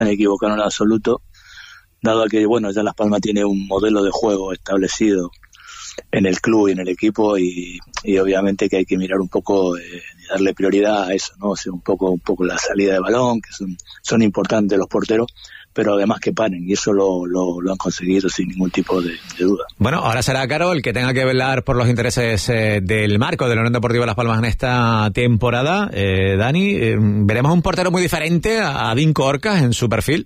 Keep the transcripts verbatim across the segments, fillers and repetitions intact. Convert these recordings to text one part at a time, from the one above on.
equivocar en absoluto, dado que, bueno, ya Las Palmas tiene un modelo de juego establecido en el club y en el equipo, y, y obviamente que hay que mirar un poco, eh, darle prioridad a eso, ¿no? O sea, un poco, un poco la salida de balón, que son, son importantes los porteros, pero además que paren, y eso lo, lo, lo han conseguido sin ningún tipo de, de duda. Bueno, ahora será Caro el que tenga que velar por los intereses eh, del marco de la Unión Deportiva Las Palmas en esta temporada. Eh, Dani, eh, ¿veremos un portero muy diferente a, a Dinko Orcas en su perfil?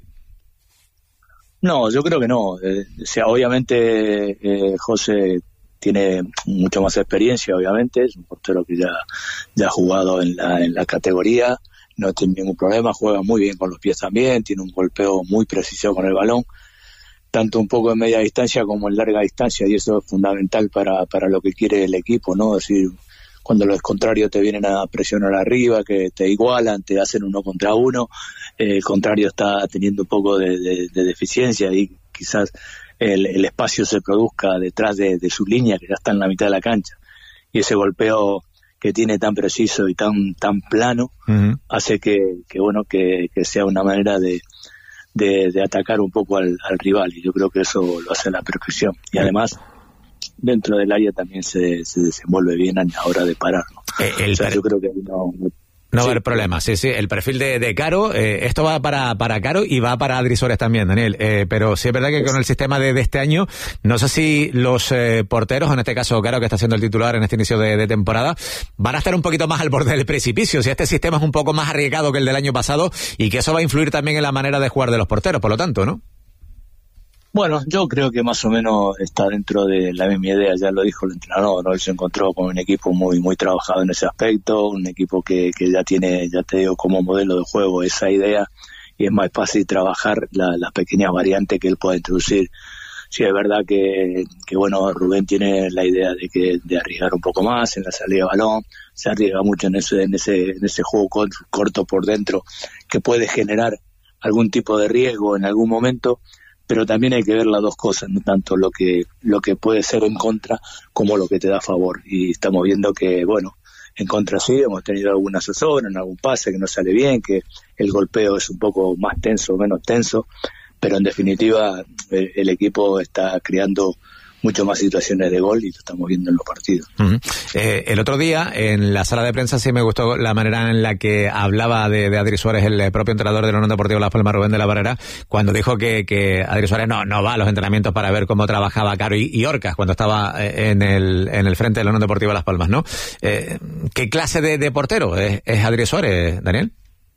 No, yo creo que no. Eh, o sea, obviamente eh, José tiene mucho más experiencia, obviamente, es un portero que ya, ya ha jugado en la, en la categoría, no tiene ningún problema, juega muy bien con los pies también, tiene un golpeo muy preciso con el balón, tanto un poco en media distancia como en larga distancia, y eso es fundamental para, para lo que quiere el equipo, ¿no? Es decir, cuando los contrarios te vienen a presionar arriba, que te igualan, te hacen uno contra uno, eh, el contrario está teniendo un poco de, de, de deficiencia y quizás el, el espacio se produzca detrás de, de su línea, que ya está en la mitad de la cancha, y ese golpeo que tiene tan preciso y tan tan plano, uh-huh. hace que, que bueno que, que sea una manera de, de, de atacar un poco al, al rival, y yo creo que eso lo hace a la perfección, y además dentro del área también se, se desenvuelve bien a la hora de parar, ¿no? Eh, el o sea, per... yo creo que no, no No va a haber problema, sí, sí, el perfil de, de Caro, eh, esto va para, para Caro y va para Adri Suárez también, Daniel, eh, pero sí es verdad que con el sistema de, de este año, no sé si los eh, porteros, en este caso Caro, que está siendo el titular en este inicio de, de temporada, van a estar un poquito más al borde del precipicio, si este sistema es un poco más arriesgado que el del año pasado, y que eso va a influir también en la manera de jugar de los porteros, por lo tanto, ¿no? Bueno, yo creo que más o menos está dentro de la misma idea, ya lo dijo el entrenador, ¿no? Él se encontró con un equipo muy muy trabajado en ese aspecto, un equipo que, que ya tiene, ya te digo, como modelo de juego esa idea, y es más fácil trabajar la, las pequeñas variantes que él pueda introducir. Sí, es verdad que, que bueno, Rubén tiene la idea de que de arriesgar un poco más en la salida de balón, se arriesga mucho en ese, en ese, en ese juego corto por dentro, que puede generar algún tipo de riesgo en algún momento, pero también hay que ver las dos cosas, no tanto lo que lo que puede ser en contra como lo que te da a favor, y estamos viendo que, bueno, en contra sí, hemos tenido alguna zozobra en algún pase que no sale bien, que el golpeo es un poco más tenso o menos tenso, pero en definitiva el, el equipo está creando mucho más situaciones de gol y lo estamos viendo en los partidos. Uh-huh. Eh, el otro día, en la sala de prensa, sí me gustó la manera en la que hablaba de, de Adri Suárez, el propio entrenador de la Unión Deportiva Las Palmas, Rubén de la Barrera, cuando dijo que, que Adri Suárez no, no va a los entrenamientos para ver cómo trabajaba Caro y, y Orcas cuando estaba en el, en el frente de la Unión Deportiva Las Palmas, ¿no? Eh, ¿Qué clase de, de portero es, es Adri Suárez, Daniel?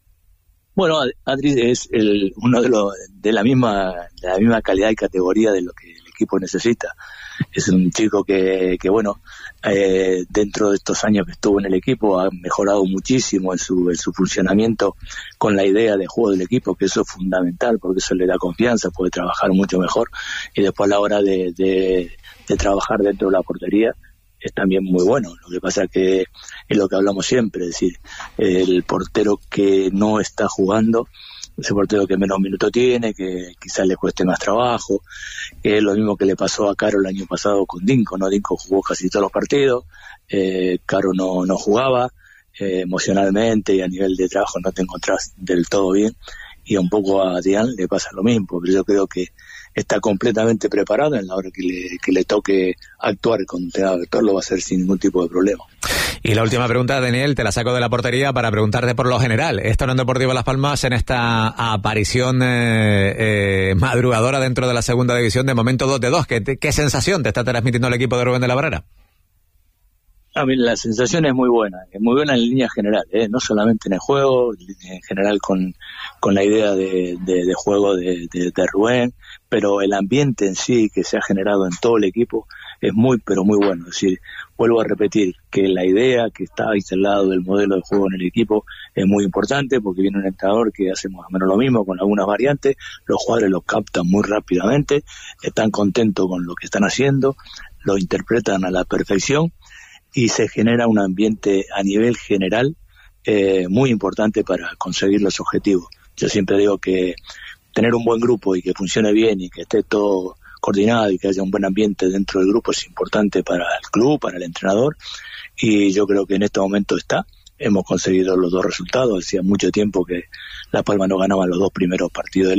Bueno, Adri es el, uno de los de la misma de la misma calidad y categoría de lo que el equipo necesita. Es un chico que, que bueno, eh, dentro de estos años que estuvo en el equipo ha mejorado muchísimo en su, en su funcionamiento con la idea de juego del equipo, que eso es fundamental porque eso le da confianza, puede trabajar mucho mejor, y después a la hora de, de, de trabajar dentro de la portería es también muy bueno. Lo que pasa es que es lo que hablamos siempre, es decir, el portero que no está jugando, ese portero que menos minutos tiene, que quizás le cueste más trabajo, que es lo mismo que le pasó a Caro el año pasado con Dinko, ¿no? Dinko jugó casi todos los partidos, eh, Caro no, no jugaba, eh, emocionalmente y a nivel de trabajo no te encontrás del todo bien, y un poco a Adrián le pasa lo mismo, pero yo creo que está completamente preparado en la hora que le, que le toque actuar con el entrenador, lo va a hacer sin ningún tipo de problema. Y la última pregunta, Daniel, te la saco de la portería para preguntarte por lo general. Esta Unión Deportiva Las Palmas, en esta aparición eh, eh, madrugadora dentro de la segunda división, de momento dos de dos, ¿qué, qué sensación te está transmitiendo el equipo de Rubén de la Barrera? A mí la sensación es muy buena, es muy buena en línea general, ¿eh? No solamente en el juego, en general con, con la idea de, de, de juego de, de, de Rubén, pero el ambiente en sí que se ha generado en todo el equipo es muy, pero muy bueno. Es decir, vuelvo a repetir que la idea que está instalado del modelo de juego en el equipo es muy importante, porque viene un entrenador que hace más o menos lo mismo con algunas variantes, los jugadores lo captan muy rápidamente, están contentos con lo que están haciendo, lo interpretan a la perfección, y se genera un ambiente a nivel general eh, muy importante para conseguir los objetivos. Yo siempre digo que tener un buen grupo y que funcione bien y que esté todo coordinado y que haya un buen ambiente dentro del grupo es importante para el club, para el entrenador, y yo creo que en este momento está, hemos conseguido los dos resultados. Hacía mucho tiempo que La Palma no ganaba los dos primeros partidos de